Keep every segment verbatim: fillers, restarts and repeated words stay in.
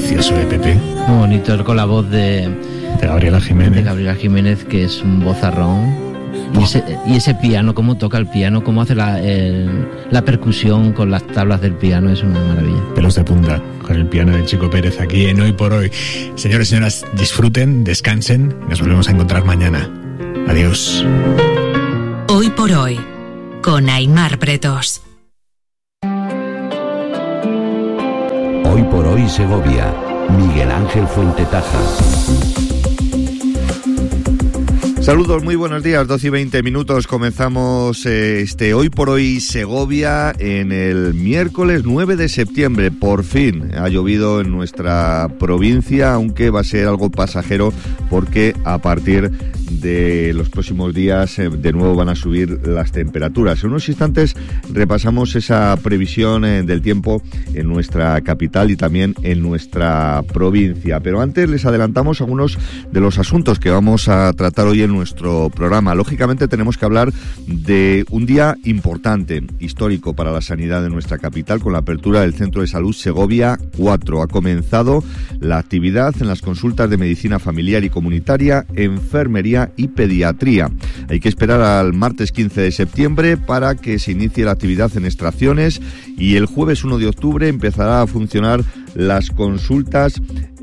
precioso, ¿eh, Pepe? Muy bonito, con la voz de, de Gabriela Jiménez. De Gabriela Jiménez, que es un vozarrón. Y ese, y ese piano, cómo toca el piano, cómo hace la, el, la percusión con las tablas del piano, es una maravilla. Pelos de punta con el piano de Chico Pérez aquí en Hoy por Hoy. Señores y señoras, disfruten, descansen, nos volvemos a encontrar mañana. Adiós. Hoy por Hoy, con Aimar Bretos. Hoy por Hoy Segovia, Miguel Ángel Fuentetaja. Saludos, muy buenos días, doce y veinte minutos, comenzamos eh, este Hoy por Hoy Segovia en el miércoles nueve de septiembre, por fin ha llovido en nuestra provincia, aunque va a ser algo pasajero porque a partir de los próximos días eh, de nuevo van a subir las temperaturas. En unos instantes repasamos esa previsión eh, del tiempo en nuestra capital y también en nuestra provincia, pero antes les adelantamos algunos de los asuntos que vamos a tratar hoy en nuestro programa. Lógicamente tenemos que hablar de un día importante, histórico para la sanidad de nuestra capital, con la apertura del Centro de Salud Segovia cuatro. Ha comenzado la actividad en las consultas de medicina familiar y comunitaria, enfermería y pediatría. Hay que esperar al martes quince de septiembre para que se inicie la actividad en extracciones y el jueves uno de octubre empezará a funcionar las consultas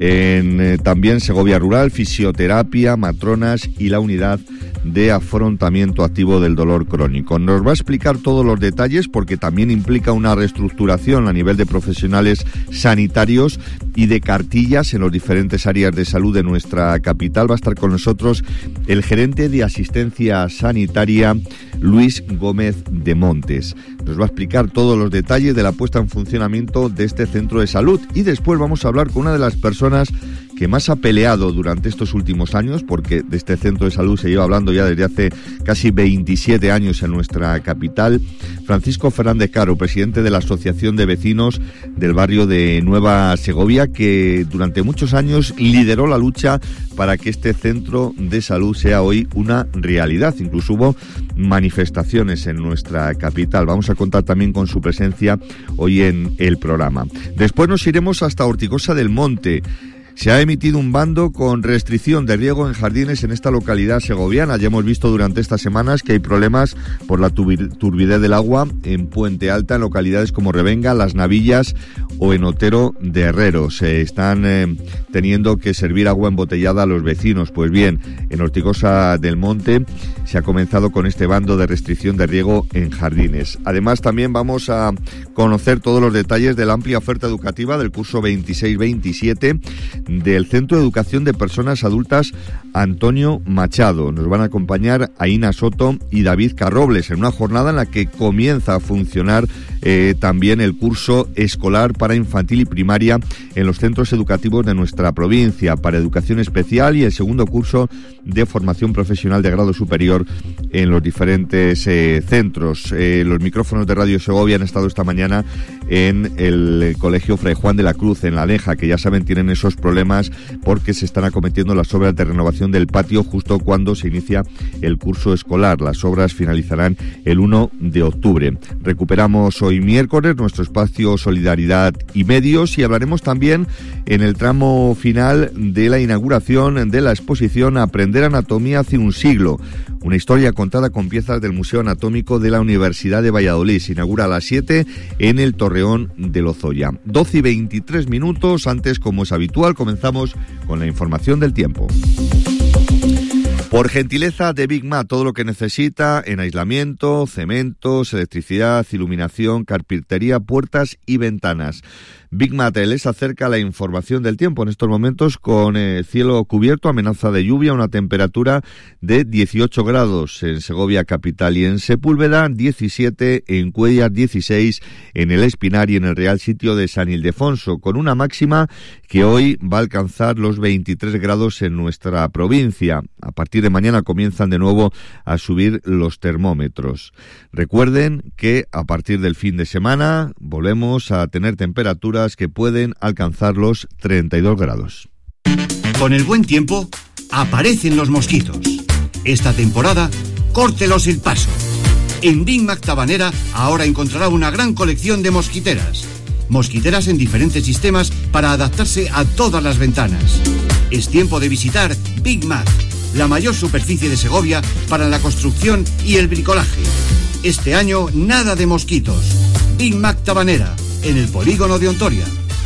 en eh, también Segovia Rural, fisioterapia, matronas y la unidad de afrontamiento activo del dolor crónico. Nos va a explicar todos los detalles porque también implica una reestructuración a nivel de profesionales sanitarios y de cartillas en las diferentes áreas de salud de nuestra capital. Va a estar con nosotros el gerente de asistencia sanitaria, Luis Gómez de Montes. Nos va a explicar todos los detalles de la puesta en funcionamiento de este centro de salud y después vamos a hablar con una de las personas que más ha peleado durante estos últimos años, porque de este centro de salud se lleva hablando ya desde hace casi veintisiete años en nuestra capital. Francisco Fernández Caro, presidente de la Asociación de Vecinos del barrio de Nueva Segovia, que durante muchos años lideró la lucha para que este centro de salud sea hoy una realidad. Incluso hubo manifestaciones en nuestra capital. Vamos a contar también con su presencia hoy en el programa. Después nos iremos hasta Ortigosa del Monte. Se ha emitido un bando con restricción de riego en jardines en esta localidad segoviana. Ya hemos visto durante estas semanas que hay problemas por la turbidez del agua en Puente Alta, en localidades como Revenga, Las Navillas o en Otero de Herrero. Se están eh, teniendo que servir agua embotellada a los vecinos. Pues bien, en Ortigosa del Monte se ha comenzado con este bando de restricción de riego en jardines. Además, también vamos a conocer todos los detalles de la amplia oferta educativa del curso veintiséis veintisiete del Centro de Educación de Personas Adultas Antonio Machado. Nos van a acompañar Aina Soto y David Carrobles en una jornada en la que comienza a funcionar eh, también el curso escolar para infantil y primaria en los centros educativos de nuestra provincia, para educación especial y el segundo curso de formación profesional de grado superior en los diferentes eh, centros. Eh, los micrófonos de Radio Segovia han estado esta mañana en el Colegio Fray Juan de la Cruz, en La Aleja, que ya saben tienen esos problemas porque se están acometiendo las obras de renovación del patio justo cuando se inicia el curso escolar. Las obras finalizarán el uno de octubre. Recuperamos hoy miércoles nuestro espacio Solidaridad y Medios y hablaremos también en el tramo final de la inauguración de la exposición Aprender Anatomía hace un siglo, una historia contada con piezas del Museo Anatómico de la Universidad de Valladolid. Se inaugura a las siete en el Torreón de Lozoya. doce y veintitrés minutos, antes, como es habitual, comenzamos con la información del tiempo. Por gentileza de Big Mat, todo lo que necesita en aislamiento, cementos, electricidad, iluminación, carpintería, puertas y ventanas. Big Mat les acerca la información del tiempo en estos momentos con eh, cielo cubierto, amenaza de lluvia, una temperatura de dieciocho grados en Segovia capital y en Sepúlveda, diecisiete, en Cuellar dieciséis, en el Espinar y en el Real Sitio de San Ildefonso, con una máxima que hoy va a alcanzar los veintitrés grados en nuestra provincia. A partir de mañana comienzan de nuevo a subir los termómetros. Recuerden que a partir del fin de semana volvemos a tener temperaturas que pueden alcanzar los treinta y dos grados. Con el buen tiempo aparecen los mosquitos. Esta temporada, córtelos el paso. En Big Mac Tabanera ahora encontrará una gran colección de mosquiteras. Mosquiteras en diferentes sistemas para adaptarse a todas las ventanas. Es tiempo de visitar Big Mac, la mayor superficie de Segovia para la construcción y el bricolaje. Este año nada de mosquitos. Big Mac Tabanera, en el polígono de Ontoria.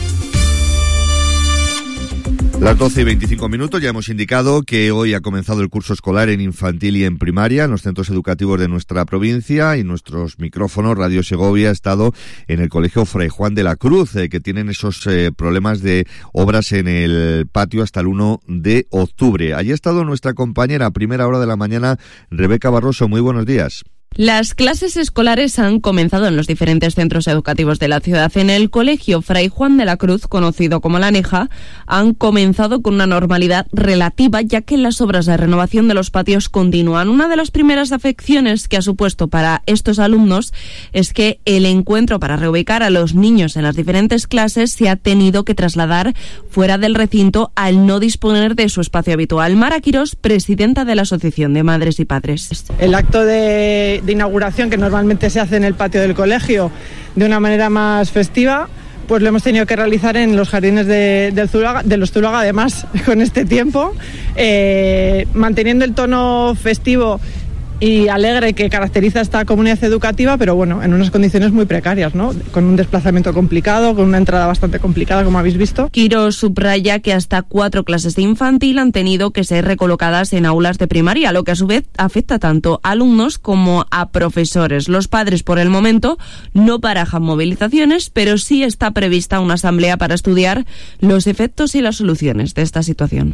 Las doce y veinticinco minutos, ya hemos indicado que hoy ha comenzado el curso escolar en infantil y en primaria en los centros educativos de nuestra provincia, y nuestros micrófonos, Radio Segovia, ha estado en el Colegio Fray Juan de la Cruz, eh, que tienen esos eh, problemas de obras en el patio hasta el uno de octubre. Allí ha estado nuestra compañera a primera hora de la mañana, Rebeca Barroso. Muy buenos días. Las clases escolares han comenzado en los diferentes centros educativos de la ciudad. En el Colegio Fray Juan de la Cruz, conocido como La Neja, han comenzado con una normalidad relativa, ya que las obras de renovación de los patios continúan. Una de las primeras afecciones que ha supuesto para estos alumnos es que el encuentro para reubicar a los niños en las diferentes clases se ha tenido que trasladar fuera del recinto al no disponer de su espacio habitual. Mara Quirós, presidenta de la Asociación de Madres y Padres. El acto de de inauguración, que normalmente se hace en el patio del colegio de una manera más festiva, pues lo hemos tenido que realizar en los jardines de, del Zuluaga, de los Zuluaga, además, con este tiempo, eh, manteniendo el tono festivo y alegre que caracteriza esta comunidad educativa, pero bueno, en unas condiciones muy precarias, ¿no? Con un desplazamiento complicado, con una entrada bastante complicada, como habéis visto. Quirós subraya que hasta cuatro clases de infantil han tenido que ser recolocadas en aulas de primaria, lo que a su vez afecta tanto a alumnos como a profesores. Los padres, por el momento, no barajan movilizaciones, pero sí está prevista una asamblea para estudiar los efectos y las soluciones de esta situación.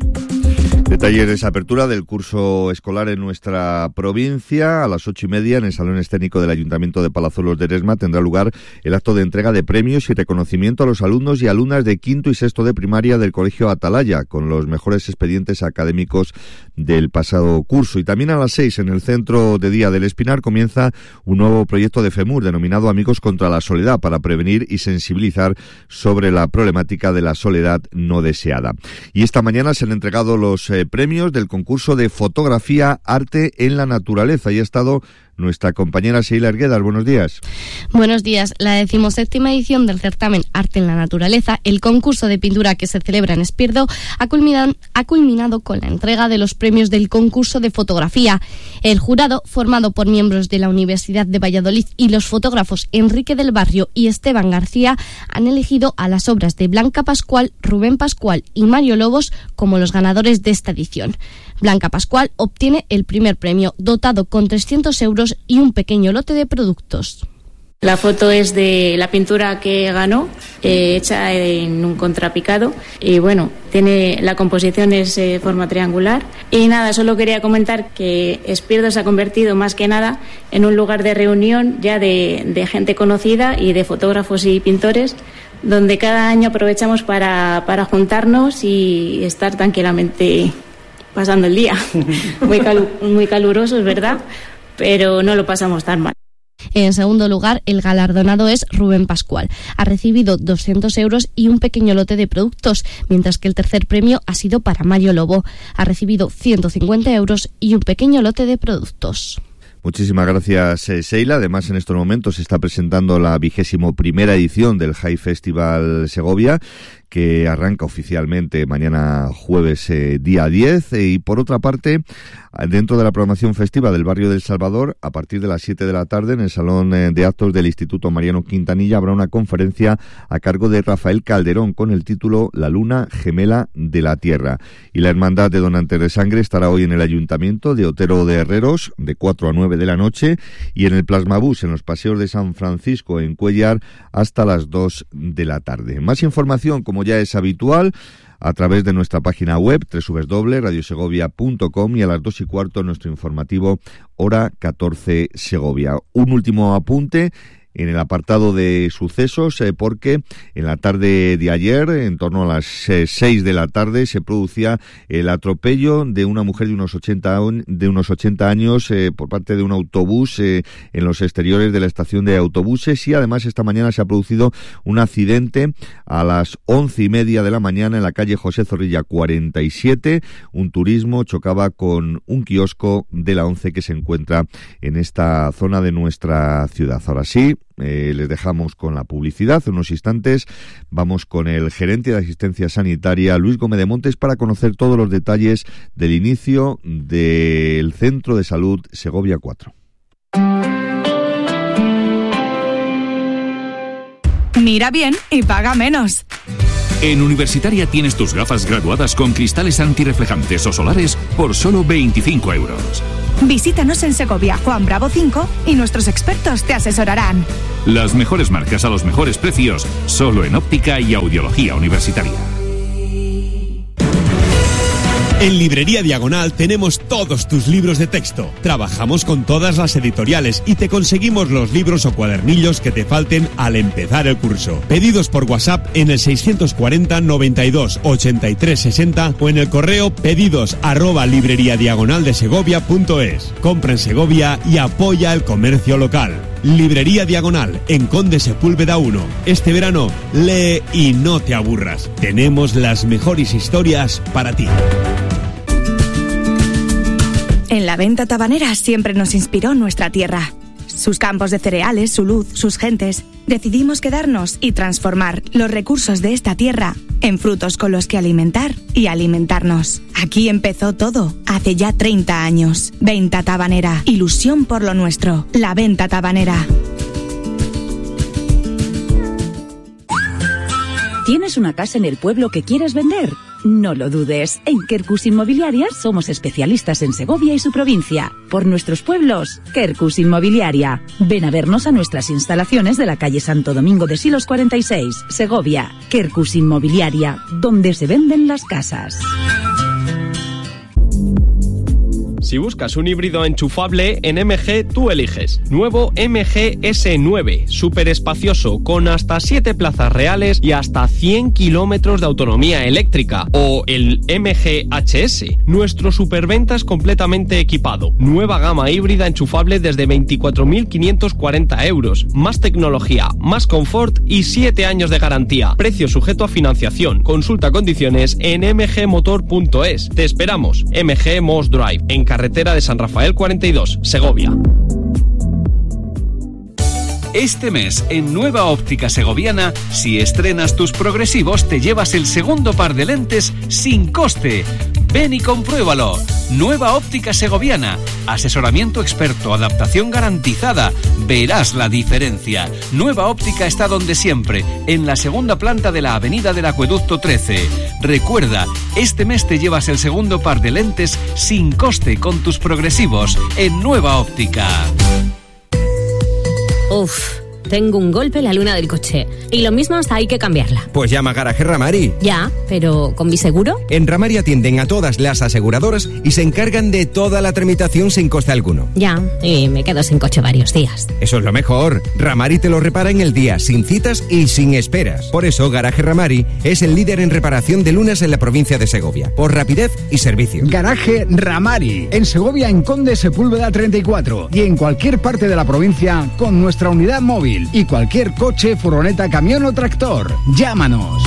Detalles de esa apertura del curso escolar en nuestra provincia. A las ocho y media, en el Salón Escénico del Ayuntamiento de Palazuelos de Eresma, tendrá lugar el acto de entrega de premios y reconocimiento a los alumnos y alumnas de quinto y sexto de primaria del Colegio Atalaya, con los mejores expedientes académicos del pasado curso. Y también a las seis, en el Centro de Día del Espinar, comienza un nuevo proyecto de FEMUR denominado Amigos contra la Soledad, para prevenir y sensibilizar sobre la problemática de la soledad no deseada. Y esta mañana se han entregado los eh, premios del concurso de fotografía Arte en la Naturaleza. Y ha estado nuestra compañera Sheila Erguedas. Buenos días. Buenos días. La decimoséptima edición del certamen Arte en la Naturaleza, el concurso de pintura que se celebra en Espierdo, ha culminado, ha culminado con la entrega de los premios del concurso de fotografía. El jurado, formado por miembros de la Universidad de Valladolid y los fotógrafos Enrique del Barrio y Esteban García, han elegido a las obras de Blanca Pascual, Rubén Pascual y Mario Lobos como los ganadores de esta edición. Blanca Pascual obtiene el primer premio, dotado con trescientos euros y un pequeño lote de productos. La foto es de la pintura que ganó, eh, hecha en un contrapicado, y bueno, tiene la composición es eh, forma triangular. Y nada, solo quería comentar que Espierdo se ha convertido más que nada en un lugar de reunión ya de, de gente conocida y de fotógrafos y pintores, donde cada año aprovechamos para, para juntarnos y estar tranquilamente pasando el día. Muy, calu- muy caluroso, es verdad, pero no lo pasamos tan mal. En segundo lugar, el galardonado es Rubén Pascual. Ha recibido doscientos euros y un pequeño lote de productos, mientras que el tercer premio ha sido para Mario Lobo. Ha recibido ciento cincuenta euros y un pequeño lote de productos. Muchísimas gracias, eh, Sheila. Además, en estos momentos se está presentando la vigésimo primera edición del High Festival Segovia, que arranca oficialmente mañana jueves eh, día diez. Eh, y por otra parte, dentro de la programación festiva del barrio del Salvador, a partir de las siete de la tarde, en el Salón eh, de Actos del Instituto Mariano Quintanilla, habrá una conferencia a cargo de Rafael Calderón con el título La Luna Gemela de la Tierra. Y la Hermandad de Donantes de Sangre estará hoy en el Ayuntamiento de Otero de Herreros, de cuatro a nueve de la noche, y en el Plasmabús, en los Paseos de San Francisco, en Cuellar, hasta las dos de la tarde. Más información, como ya es habitual, a través de nuestra página web doble u doble u doble u punto radio segovia punto com, y a las dos y cuarto nuestro informativo Hora catorce Segovia. Un último apunte en el apartado de sucesos, eh, porque en la tarde de ayer, en torno a las eh, seis de la tarde, se producía el atropello de una mujer de unos ochenta, de unos ochenta años eh, por parte de un autobús eh, en los exteriores de la estación de autobuses. Y además esta mañana se ha producido un accidente a las once y media de la mañana en la calle José Zorrilla cuarenta y siete. Un turismo chocaba con un kiosco de la once que se encuentra en esta zona de nuestra ciudad. Ahora sí, Eh, les dejamos con la publicidad. En unos instantes vamos con el gerente de asistencia sanitaria, Luis Gómez de Montes, para conocer todos los detalles del inicio del Centro de Salud Segovia cuatro. Mira bien y paga menos. En Universitaria tienes tus gafas graduadas con cristales antirreflejantes o solares por solo veinticinco euros. Visítanos en Segovia, Juan Bravo cinco, y nuestros expertos te asesorarán. Las mejores marcas a los mejores precios, solo en óptica y audiología universitaria. En Librería Diagonal tenemos todos tus libros de texto. Trabajamos con todas las editoriales y te conseguimos los libros o cuadernillos que te falten al empezar el curso. Pedidos por WhatsApp en el seiscientos cuarenta, noventa y dos, ochenta y tres, sesenta o en el correo pedidos arroba libreriadiagonaldesegovia.es. Compra en Segovia y apoya el comercio local. Librería Diagonal, en Conde Sepúlveda uno. Este verano, lee y no te aburras. Tenemos las mejores historias para ti. En la venta tabanera siempre nos inspiró nuestra tierra. Sus campos de cereales, su luz, sus gentes. Decidimos quedarnos y transformar los recursos de esta tierra en frutos con los que alimentar y alimentarnos. Aquí empezó todo, hace ya treinta años. Venta tabanera, ilusión por lo nuestro. La venta tabanera. ¿Tienes una casa en el pueblo que quieres vender? No lo dudes. En Quercus Inmobiliaria somos especialistas en Segovia y su provincia. Por nuestros pueblos, Quercus Inmobiliaria. Ven a vernos a nuestras instalaciones de la calle Santo Domingo de Silos cuarenta y seis, Segovia. Quercus Inmobiliaria, donde se venden las casas. Si buscas un híbrido enchufable, en M G tú eliges. Nuevo M G S nueve, súper espacioso, con hasta siete plazas reales y hasta cien kilómetros de autonomía eléctrica. O el M G H S, nuestro superventas completamente equipado. Nueva gama híbrida enchufable desde veinticuatro mil quinientos cuarenta euros. Más tecnología, más confort y siete años de garantía. Precio sujeto a financiación. Consulta condiciones en m g motor punto es. Te esperamos. M G Moss Drive, en carretera de San Rafael cuarenta y dos, Segovia. Este mes, en Nueva Óptica Segoviana, si estrenas tus progresivos, te llevas el segundo par de lentes sin coste. Ven y compruébalo. Nueva Óptica Segoviana. Asesoramiento experto, adaptación garantizada. Verás la diferencia. Nueva Óptica está donde siempre, en la segunda planta de la Avenida del Acueducto trece. Recuerda, este mes te llevas el segundo par de lentes sin coste con tus progresivos en Nueva Óptica. Uf, tengo un golpe en la luna del coche. Y lo mismo hasta hay que cambiarla. Pues llama a Garaje Ramari. Ya, pero ¿con mi seguro? En Ramari atienden a todas las aseguradoras y se encargan de toda la tramitación sin coste alguno. Ya, y me quedo sin coche varios días. Eso es lo mejor. Ramari te lo repara en el día, sin citas y sin esperas. Por eso, Garaje Ramari es el líder en reparación de lunas en la provincia de Segovia. Por rapidez y servicio. Garaje Ramari. En Segovia, en Conde Sepúlveda treinta y cuatro. Y en cualquier parte de la provincia con nuestra unidad móvil. Y cualquier coche, furgoneta, camión o tractor. Llámanos.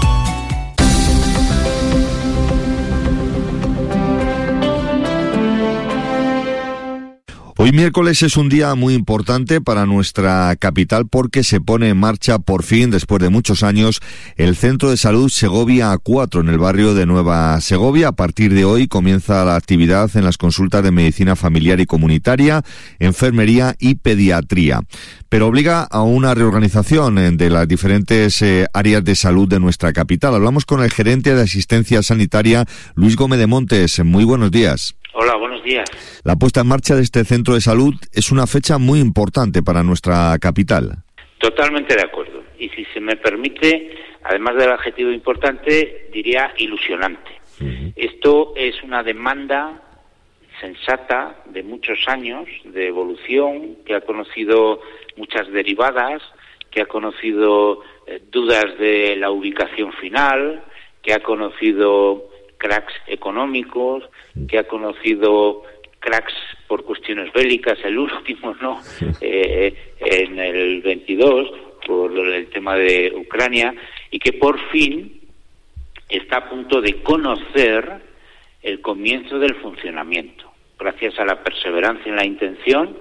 Hoy miércoles es un día muy importante para nuestra capital porque se pone en marcha por fin, después de muchos años, el Centro de Salud Segovia cuatro en el barrio de Nueva Segovia. A partir de hoy comienza la actividad en las consultas de medicina familiar y comunitaria, enfermería y pediatría. Pero obliga a una reorganización de las diferentes eh, áreas de salud de nuestra capital. Hablamos con el gerente de asistencia sanitaria, Luis Gómez de Montes. Muy buenos días. Hola, buenos días. La puesta en marcha de este centro de salud es una fecha muy importante para nuestra capital. Totalmente de acuerdo. Y si se me permite, además del adjetivo importante, diría ilusionante. Uh-huh. Esto es una demanda sensata de muchos años de evolución, que ha conocido muchas derivadas, que ha conocido eh, dudas de la ubicación final, que ha conocido cracks económicos, que ha conocido cracks por cuestiones bélicas, el último, ¿no? Eh, en el veintidós, por el tema de Ucrania, y que por fin está a punto de conocer el comienzo del funcionamiento, gracias a la perseverancia en la intención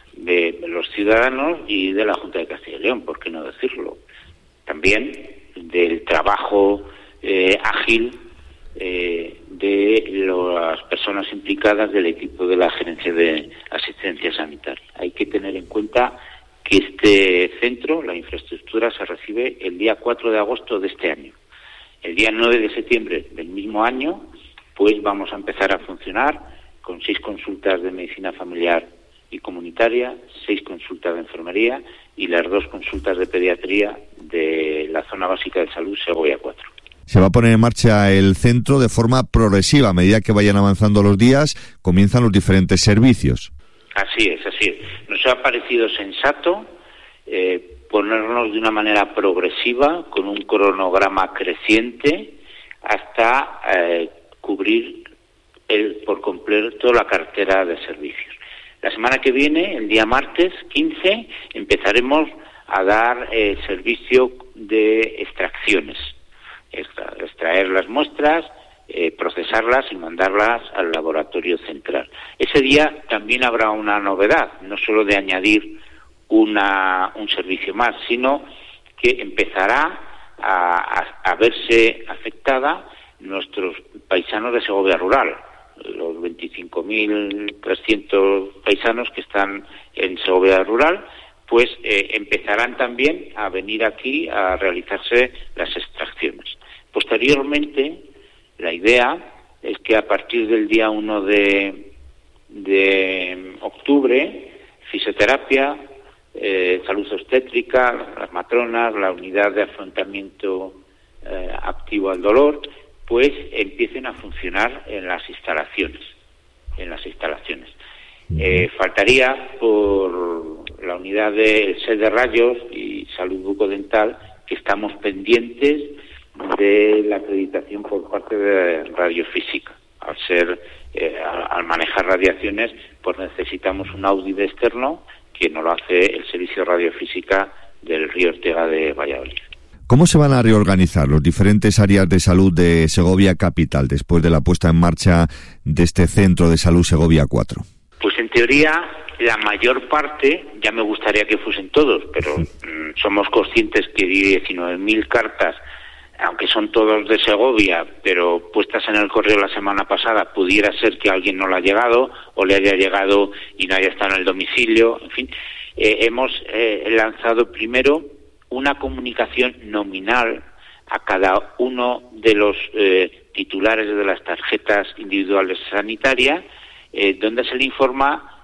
de los ciudadanos y de la Junta de Castilla y León, ¿por qué no decirlo? También del trabajo eh, ágil eh, de las personas implicadas del equipo de la Gerencia de Asistencia Sanitaria. Hay que tener en cuenta que este centro, la infraestructura, se recibe el día cuatro de agosto de este año. El día nueve de septiembre del mismo año, pues vamos a empezar a funcionar con seis consultas de medicina familiar y comunitaria, seis consultas de enfermería y las dos consultas de pediatría de la zona básica de salud Segovia cuatro. Se va a poner en marcha el centro de forma progresiva. A medida que vayan avanzando los días, comienzan los diferentes servicios. Así es, así es. Nos ha parecido sensato eh, ponernos de una manera progresiva, con un cronograma creciente, hasta eh, cubrir el, por completo la cartera de servicios. La semana que viene, el día martes quince, empezaremos a dar eh, servicio de extracciones, extra, extraer las muestras, eh, procesarlas y mandarlas al laboratorio central. Ese día también habrá una novedad, no solo de añadir una, un servicio más, sino que empezará a, a, a verse afectada nuestros paisanos de Segovia Rural, los veinticinco mil trescientos paisanos que están en Segovia Rural, pues eh, empezarán también a venir aquí a realizarse las extracciones. Posteriormente, la idea es que a partir del día uno de, de octubre, fisioterapia, eh, salud obstétrica, las matronas, la unidad de afrontamiento eh, activo al dolor, pues empiecen a funcionar en las instalaciones, en las instalaciones. Eh, faltaría por la unidad de S E D de rayos y salud bucodental, que estamos pendientes de la acreditación por parte de radiofísica. Al ser, eh, al manejar radiaciones, pues necesitamos un audit externo que nos lo hace el servicio de radiofísica del Río Ortega de Valladolid. ¿Cómo se van a reorganizar los diferentes áreas de salud de Segovia Capital después de la puesta en marcha de este Centro de Salud Segovia cuatro? Pues en teoría la mayor parte, ya me gustaría que fuesen todos, pero mm, somos conscientes que diecinueve mil cartas, aunque son todos de Segovia, pero puestas en el correo la semana pasada, pudiera ser que a alguien no le ha llegado o le haya llegado y no haya estado en el domicilio. En fin, eh, hemos eh, lanzado primero una comunicación nominal a cada uno de los eh, titulares de las tarjetas individuales sanitarias, eh, donde se le informa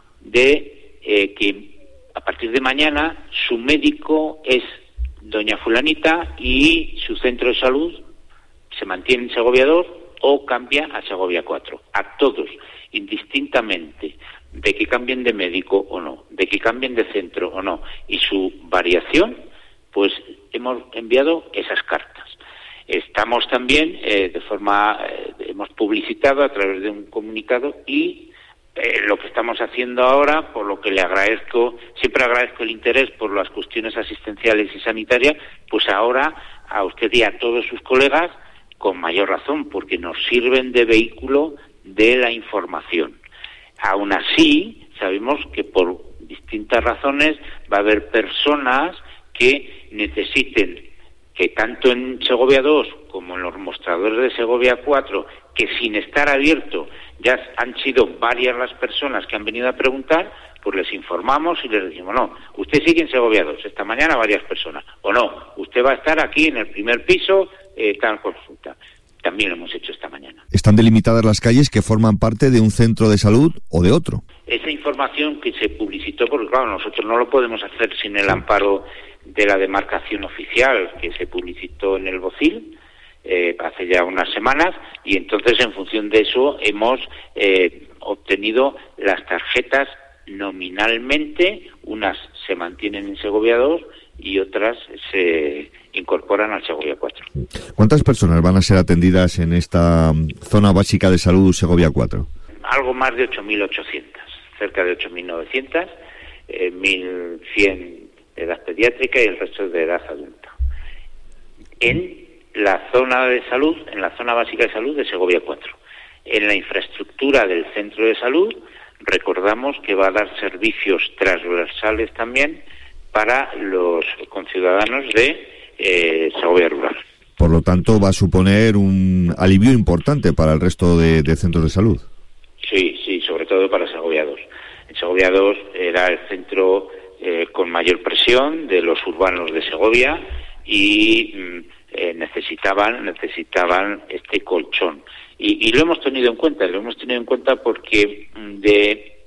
de eh, que a partir de mañana su médico es doña fulanita y su centro de salud se mantiene en Segovia dos o cambia a Segovia cuatro. A todos, indistintamente de que cambien de médico o no, de que cambien de centro o no, y su variación, pues hemos enviado esas cartas. Estamos también, eh, de forma, eh, hemos publicitado a través de un comunicado y eh, lo que estamos haciendo ahora, por lo que le agradezco, siempre agradezco el interés por las cuestiones asistenciales y sanitarias, pues ahora a usted y a todos sus colegas, con mayor razón, porque nos sirven de vehículo de la información. Aún así, sabemos que por distintas razones va a haber personas que necesiten que tanto en Segovia dos como en los mostradores de Segovia cuatro, que sin estar abierto ya han sido varias las personas que han venido a preguntar, pues les informamos y les decimos, no, usted sigue en Segovia dos, esta mañana varias personas, o no, usted va a estar aquí en el primer piso, eh, tal consulta. También lo hemos hecho esta mañana. ¿Están delimitadas las calles que forman parte de un centro de salud o de otro? Esa información que se publicitó, porque claro, nosotros no lo podemos hacer sin el amparo de la demarcación oficial que se publicitó en el Bocil eh, hace ya unas semanas, y entonces en función de eso hemos eh, obtenido las tarjetas nominalmente, unas se mantienen en Segovia dos y otras se incorporan al Segovia cuatro. ¿Cuántas personas van a ser atendidas en esta zona básica de salud Segovia cuatro? Algo más de ocho mil ochocientas, cerca de ocho mil novecientas, eh, mil cien de edad pediátrica y el resto de edad adulta. En la zona de salud, en la zona básica de salud de Segovia cuatro. En la infraestructura del centro de salud recordamos que va a dar servicios transversales también para los conciudadanos de eh, Segovia Rural. Por lo tanto, va a suponer un alivio importante para el resto de, de centros de salud. Sí, sí, sobre todo para Segovia dos. En Segovia dos era el centro eh, con mayor presión de los urbanos de Segovia y mm, eh, necesitaban necesitaban este colchón. Y, y lo hemos tenido en cuenta, lo hemos tenido en cuenta porque de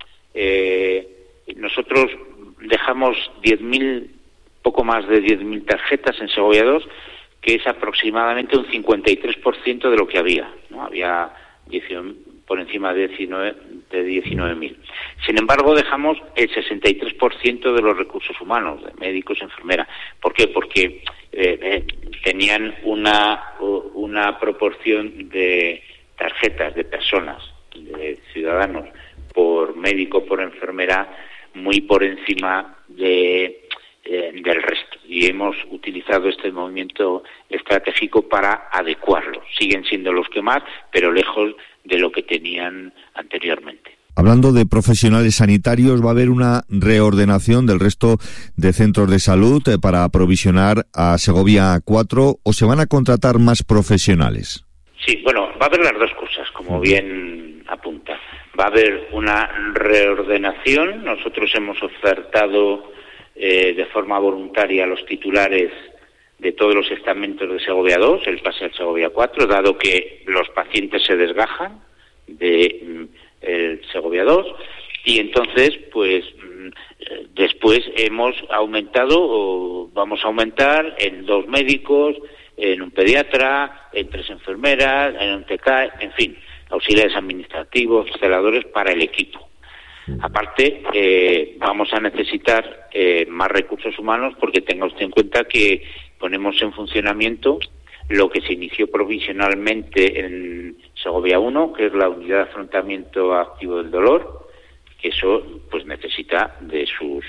eh, nosotros dejamos diez mil, poco más de diez mil tarjetas en Segovia dos, que es aproximadamente un cincuenta y tres por ciento de lo que había, ¿no? Había diecinueve, por encima de diecinueve mil. Sin embargo, dejamos el sesenta y tres por ciento de los recursos humanos, de médicos, enfermeras. ¿Por qué? Porque eh, eh, tenían una, una proporción de tarjetas de personas, de ciudadanos, por médico, por enfermera, muy por encima de eh, del resto. Y hemos utilizado este movimiento estratégico para adecuarlo. Siguen siendo los que más, pero lejos de lo que tenían anteriormente. Hablando de profesionales sanitarios, ¿va a haber una reordenación del resto de centros de salud eh, para aprovisionar a Segovia cuatro o se van a contratar más profesionales? Sí, bueno, va a haber las dos cosas, como bien apunta. Va a haber una reordenación. Nosotros hemos ofertado eh, de forma voluntaria a los titulares de todos los estamentos de Segovia dos el pase al Segovia cuatro, dado que los pacientes se desgajan de mm, el Segovia dos, y entonces, pues, mm, después hemos aumentado, o vamos a aumentar en dos médicos, en un pediatra, en tres enfermeras, en un T K, en fin, auxiliares administrativos, celadores para el equipo. Aparte, eh, vamos a necesitar eh, más recursos humanos porque tenga usted en cuenta que ponemos en funcionamiento lo que se inició provisionalmente en Segovia uno, que es la unidad de afrontamiento activo del dolor, que eso pues necesita de sus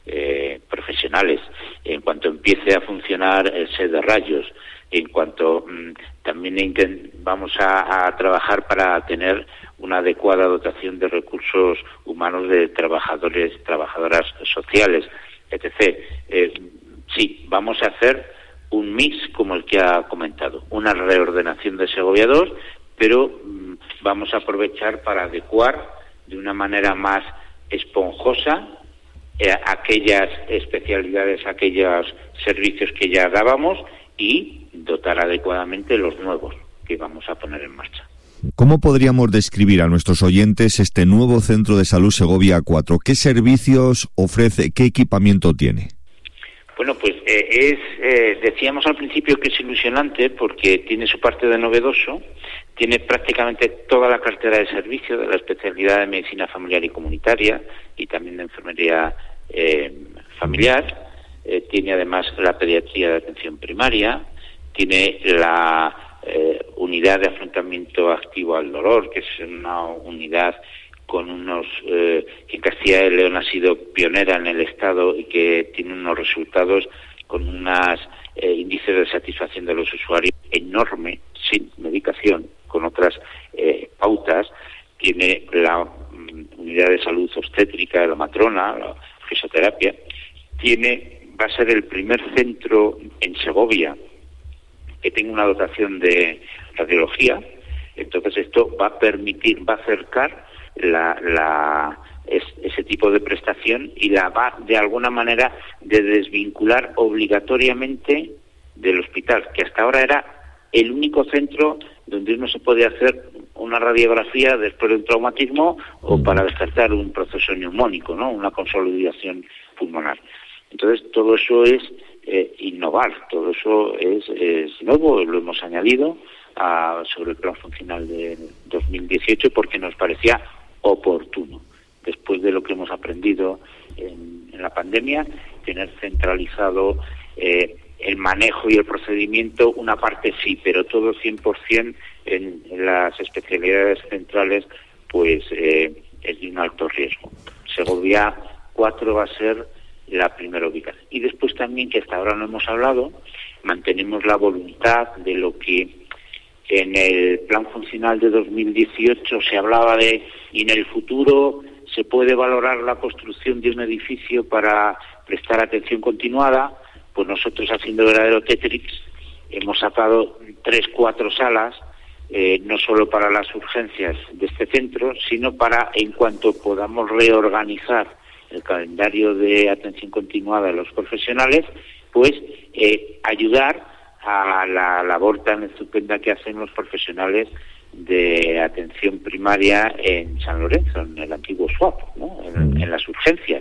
eh, profesionales. En cuanto empiece a funcionar el set de rayos, en cuanto mmm, también intent- vamos a, a trabajar para tener una adecuada dotación de recursos humanos de trabajadores, trabajadoras sociales, etcétera. Eh, sí, vamos a hacer un mix como el que ha comentado, una reordenación de Segovia dos, pero mmm, vamos a aprovechar para adecuar de una manera más esponjosa eh, aquellas especialidades, aquellos servicios que ya dábamos y dotar adecuadamente los nuevos que vamos a poner en marcha. ¿Cómo podríamos describir a nuestros oyentes este nuevo Centro de Salud Segovia cuatro? ¿Qué servicios ofrece? ¿Qué equipamiento tiene? Bueno, pues eh, es eh, decíamos al principio que es ilusionante porque tiene su parte de novedoso, tiene prácticamente toda la cartera de servicio de la especialidad de medicina familiar y comunitaria y también de enfermería eh, familiar, eh, tiene además la pediatría de atención primaria, tiene la eh, unidad de afrontamiento activo al dolor, que es una unidad con unos eh, que en Castilla y León ha sido pionera en el Estado y que tiene unos resultados con unos eh, índices de satisfacción de los usuarios enorme, sin medicación, con otras eh, pautas. Tiene la um, unidad de salud obstétrica de la matrona, la fisioterapia. Tiene, va a ser el primer centro en Segovia que tenga una dotación de radiología. Entonces esto va a permitir, va a acercar la, la es, ese tipo de prestación y la va de alguna manera de desvincular obligatoriamente del hospital, que hasta ahora era el único centro donde uno se podía hacer una radiografía después de un traumatismo o para descartar un proceso neumónico, ¿no? Una consolidación pulmonar. Entonces todo eso es eh, innovar, todo eso es, es nuevo, lo hemos añadido a, sobre el plan funcional de dos mil dieciocho porque nos parecía oportuno, después de lo que hemos aprendido en, en la pandemia, tener centralizado eh, el manejo y el procedimiento, una parte sí, pero todo cien por ciento en, en las especialidades centrales, pues eh, es de un alto riesgo. Segovia cuatro va a ser la primera ubicación. Y después también, que hasta ahora no hemos hablado, mantenemos la voluntad de lo que en el plan funcional de dos mil dieciocho se hablaba de, y en el futuro se puede valorar la construcción de un edificio para prestar atención continuada, pues nosotros, haciendo verdadero Tetris, hemos sacado tres, cuatro salas, eh, no solo para las urgencias de este centro, sino para, en cuanto podamos reorganizar el calendario de atención continuada de los profesionales, pues eh, ayudar a la labor tan estupenda que hacen los profesionales de atención primaria en San Lorenzo, en el antiguo S W A P, ¿no? en, en las urgencias,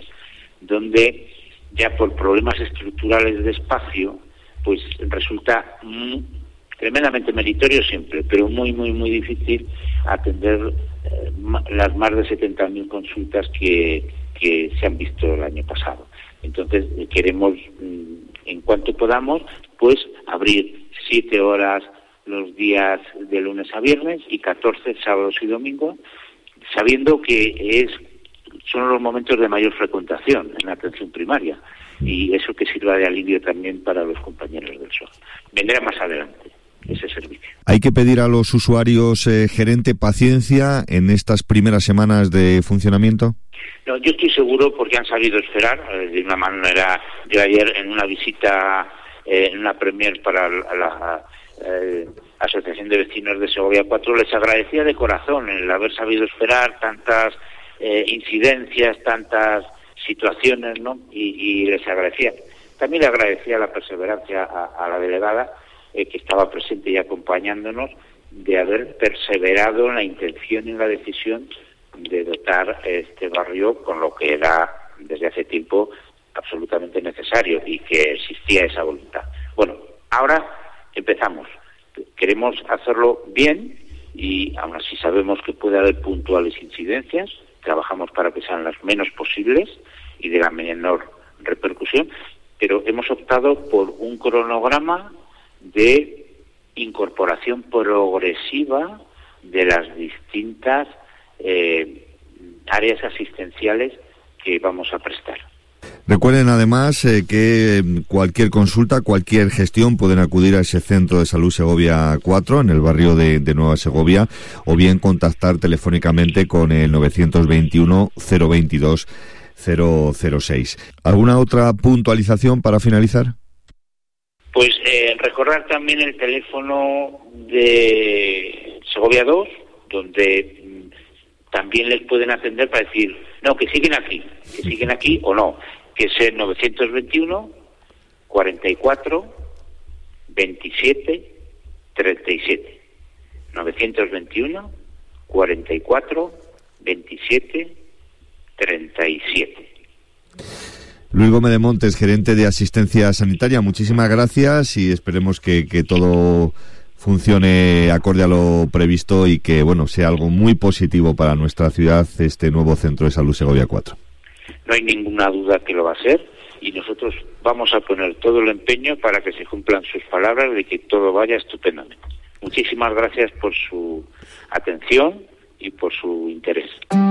donde ya por problemas estructurales de espacio, pues resulta muy, tremendamente meritorio siempre, pero muy, muy, muy difícil atender eh, las más de setenta mil consultas que, que se han visto el año pasado. Entonces queremos, en cuanto podamos, pues abrir siete horas los días de lunes a viernes y catorce sábados y domingos, sabiendo que es son los momentos de mayor frecuentación en la atención primaria, y eso que sirva de alivio también para los compañeros del S O A. Vendrá más adelante ese servicio. Hay que pedir a los usuarios, eh, gerente, paciencia en estas primeras semanas de funcionamiento. No, yo estoy seguro, porque han sabido esperar eh, de una manera. Yo ayer, en una visita, eh, en una premier para la, la eh, Asociación de Vecinos de Segovia cuatro, les agradecía de corazón el haber sabido esperar tantas eh, incidencias, tantas situaciones, ¿no? Y, y les agradecía. También le agradecía la perseverancia a, a la delegada, eh, que estaba presente y acompañándonos, de haber perseverado en la intención y en la decisión de dotar este barrio con lo que era desde hace tiempo absolutamente necesario y que existía esa voluntad. Bueno, ahora empezamos. Queremos hacerlo bien y aún así sabemos que puede haber puntuales incidencias. Trabajamos para que sean las menos posibles y de la menor repercusión, pero hemos optado por un cronograma de incorporación progresiva de las distintas eh, áreas asistenciales que vamos a prestar. Recuerden además eh, que cualquier consulta, cualquier gestión, pueden acudir a ese Centro de Salud Segovia cuatro en el barrio de, de Nueva Segovia, o bien contactar telefónicamente con el nueve dos uno, cero veintidós, cero cero seis. ¿Alguna otra puntualización para finalizar? Pues eh, recordar también el teléfono de Segovia dos, donde mm, también les pueden atender para decir, no, que siguen aquí, que siguen aquí o no, que es el nueve dos uno, cuarenta y cuatro, veintisiete, treinta y siete. nueve dos uno, cuarenta y cuatro, veintisiete, treinta y siete. Luis Gómez de Montes, gerente de Asistencia Sanitaria, muchísimas gracias y esperemos que, que todo funcione acorde a lo previsto y que, bueno, sea algo muy positivo para nuestra ciudad este nuevo Centro de Salud Segovia cuatro. No hay ninguna duda que lo va a ser y nosotros vamos a poner todo el empeño para que se cumplan sus palabras de que todo vaya estupendamente. Muchísimas gracias por su atención y por su interés.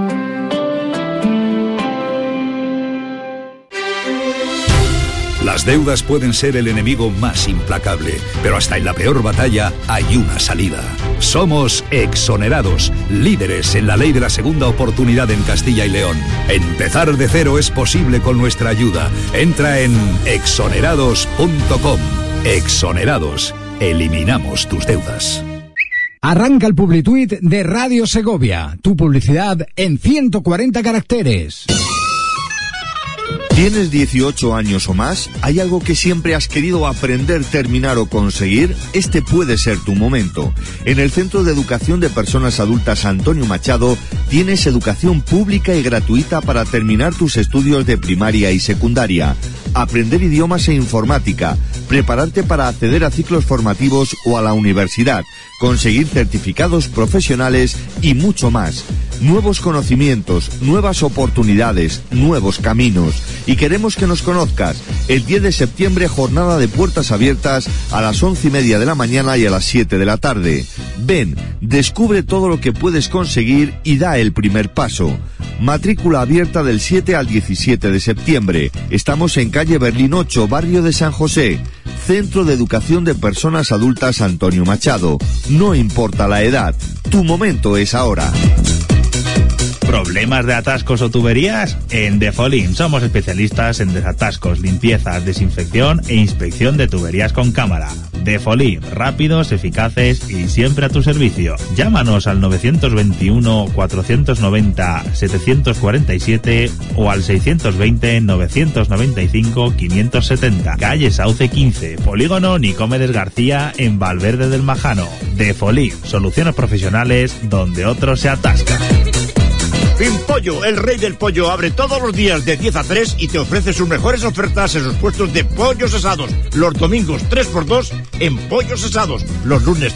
Las deudas pueden ser el enemigo más implacable, pero hasta en la peor batalla hay una salida. Somos Exonerados, líderes en la ley de la segunda oportunidad en Castilla y León. Empezar de cero es posible con nuestra ayuda. Entra en exonerados punto com. Exonerados, eliminamos tus deudas. Arranca el Publituit de Radio Segovia, tu publicidad en ciento cuarenta caracteres. ¿Tienes dieciocho años o más? ¿Hay algo que siempre has querido aprender, terminar o conseguir? Este puede ser tu momento. En el Centro de Educación de Personas Adultas Antonio Machado tienes educación pública y gratuita para terminar tus estudios de primaria y secundaria, aprender idiomas e informática, prepararte para acceder a ciclos formativos o a la universidad, conseguir certificados profesionales y mucho más. Nuevos conocimientos, nuevas oportunidades, nuevos caminos. Y queremos que nos conozcas. El diez de septiembre, jornada de puertas abiertas a las once y media de la mañana y a las siete de la tarde. Ven, descubre todo lo que puedes conseguir y da el primer paso. Matrícula abierta del siete al diecisiete de septiembre. Estamos en calle Berlín ocho, barrio de San José. Centro de Educación de Personas Adultas Antonio Machado. No importa la edad, tu momento es ahora. ¿Problemas de atascos o tuberías? En Defolin somos especialistas en desatascos, limpiezas, desinfección e inspección de tuberías con cámara. Defolin, rápidos, eficaces y siempre a tu servicio. Llámanos al nueve dos uno, cuatro nueve cero, siete cuatro siete o al seis dos cero, nueve nueve cinco, cinco siete cero. Calle Sauce quince, Polígono Nicomedes García en Valverde del Majano. Defolin, soluciones profesionales donde otros se atascan. Pimpollo, el rey del pollo, abre todos los días de diez a tres y te ofrece sus mejores ofertas en sus puestos de pollos asados. Los domingos tres por dos en pollos asados. Los lunes